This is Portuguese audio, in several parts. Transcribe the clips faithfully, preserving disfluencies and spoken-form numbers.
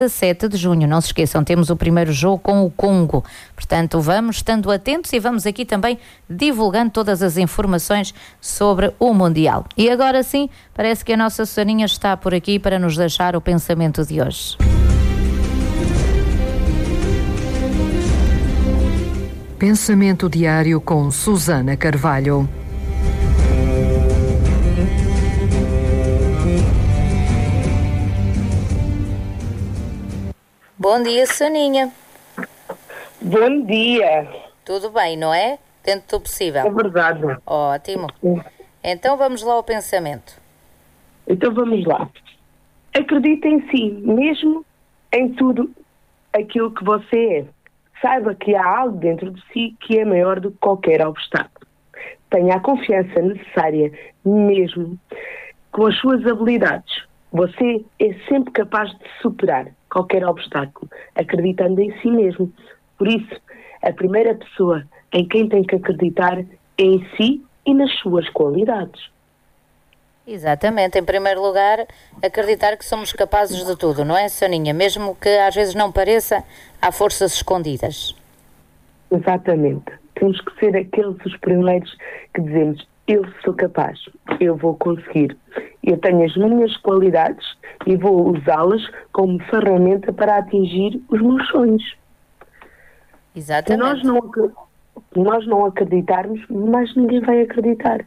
sete de junho. Não se esqueçam, temos o primeiro jogo com o Congo. Portanto, vamos estando atentos e vamos aqui também divulgando todas as informações sobre o Mundial. E agora sim, parece que a nossa Susaninha está por aqui para nos deixar o pensamento de hoje. Pensamento diário com Susana Carvalho. Bom dia, Soninha. Bom dia. Tudo bem, não é? Dentro do possível. É verdade. Ótimo. Então vamos lá ao pensamento. Então vamos lá. Acredite em si, mesmo em tudo aquilo que você é. Saiba que há algo dentro de si que é maior do que qualquer obstáculo. Tenha a confiança necessária, mesmo com as suas habilidades. Você é sempre capaz de superar qualquer obstáculo, acreditando em si mesmo. Por isso, a primeira pessoa em quem tem que acreditar é em si e nas suas qualidades. Exatamente. Em primeiro lugar, acreditar que somos capazes de tudo, não é, Soninha? Mesmo que às vezes não pareça, há forças escondidas. Exatamente. Temos que ser aqueles os primeiros que dizemos: eu sou capaz, eu vou conseguir. Eu tenho as minhas qualidades e vou usá-las como ferramenta para atingir os meus sonhos. Exatamente. Se nós não, se nós não acreditarmos, mais ninguém vai acreditar.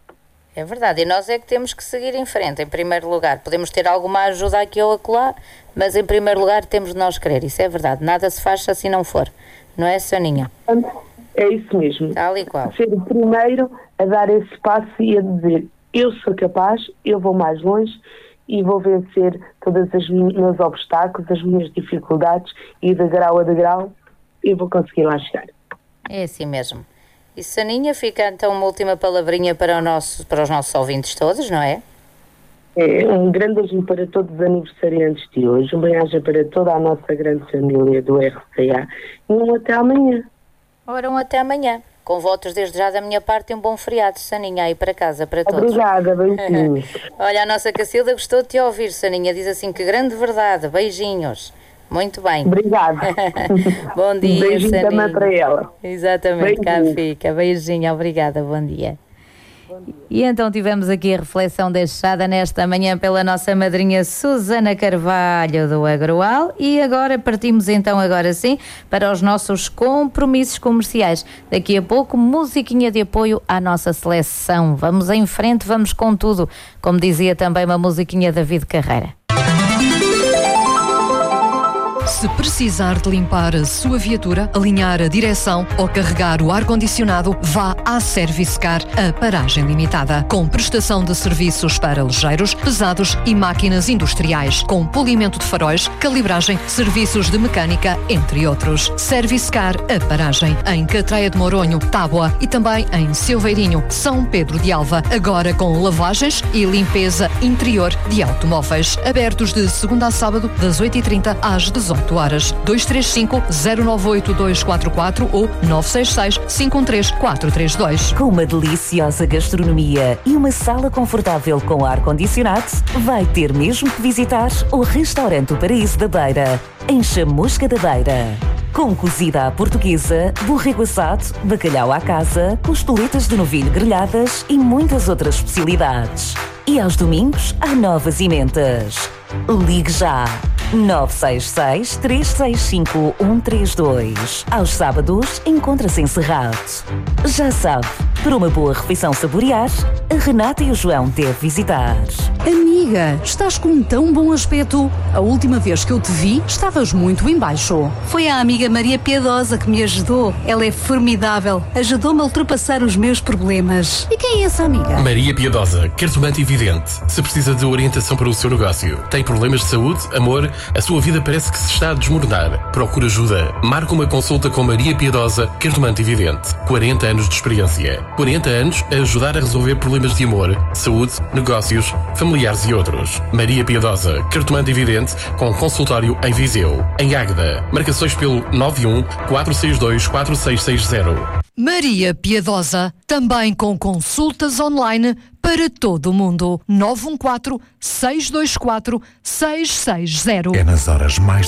É verdade, e nós é que temos que seguir em frente, em primeiro lugar. Podemos ter alguma ajuda aqui ou acolá, mas em primeiro lugar temos de nós querer. Isso é verdade, nada se faz se assim não for. Não é, Soninha? É isso mesmo. Tal e qual. Ser o primeiro a dar esse passo e a dizer: eu sou capaz, eu vou mais longe e vou vencer todos os meus obstáculos, as minhas dificuldades, e de grau a degrau eu vou conseguir lá chegar. É assim mesmo. E Soninha, fica então uma última palavrinha para, o nosso, para os nossos ouvintes todos, não é? É um grande beijinho para todos os aniversariantes de hoje, um bem-aja para toda a nossa grande família do R C A e um até amanhã. Ora, um até amanhã. Com votos desde já da minha parte e um bom feriado, Soninha, aí para casa, para todos. Obrigada, beijinhos. Olha, a nossa Cacilda gostou de te ouvir, Soninha, diz assim: que grande verdade, beijinhos. Muito bem. Obrigada. Bom dia, beijinho Soninha. também para ela. Exatamente, cá beijinho. fica. Beijinho, obrigada, bom dia. bom dia. E então tivemos aqui a reflexão deixada nesta manhã pela nossa madrinha Susana Carvalho do Agroal, e agora partimos então, agora sim, para os nossos compromissos comerciais. Daqui a pouco, musiquinha de apoio à nossa seleção. Vamos em frente, vamos com tudo, como dizia também uma musiquinha da David Carreira. Se precisar de limpar a sua viatura, alinhar a direção ou carregar o ar-condicionado, vá à Servicecar, a paragem limitada. Com prestação de serviços para ligeiros, pesados e máquinas industriais, com polimento de faróis, calibragem, serviços de mecânica, entre outros. Servicecar, a paragem, em Catreia de Moronho, Tábua e também em Silveirinho, São Pedro de Alva, agora com lavagens e limpeza interior de automóveis. Abertos de segunda a sábado, das oito e trinta às dezoito horas. dois três cinco, zero nove oito dois quatro quatro ou nove seis seis, cinco um três, quatro três dois. Com uma deliciosa gastronomia e uma sala confortável com ar-condicionado, vai ter mesmo que visitar o Restaurante O Paraíso da Beira, em Chamusca da Beira. Com cozida à portuguesa, borrego assado, bacalhau à casa, costeletas de novilho grelhadas e muitas outras especialidades. E aos domingos, há novas emendas. Ligue já! nove seis seis, três seis cinco, um três dois. Aos sábados, encontra-se encerrado. Já sabe, para uma boa refeição saborear, a Renata e o João devem visitar. Amiga, estás com um tão bom aspecto. A última vez que eu te vi, estavas muito em baixo. Foi a amiga Maria Piedosa que me ajudou. Ela é formidável. Ajudou-me a ultrapassar os meus problemas. E quem é essa amiga? Maria Piedosa, cartomante e vidente. Se precisa de orientação para o seu negócio, tem problemas de saúde, amor, a sua vida parece que se está a desmoronar. Procura ajuda. Marca uma consulta com Maria Piedosa, cartomante e vidente. quarenta anos de experiência. quarenta anos a ajudar a resolver problemas de amor, saúde, negócios, familiares e outros. Maria Piedosa, cartomante e vidente, com consultório em Viseu. Em Águeda, marcações pelo nove um quatro seis dois quatro seis seis zero. Maria Piedosa, também com consultas online para todo o mundo. nove um quatro seis dois quatro seis seis zero. É nas horas mais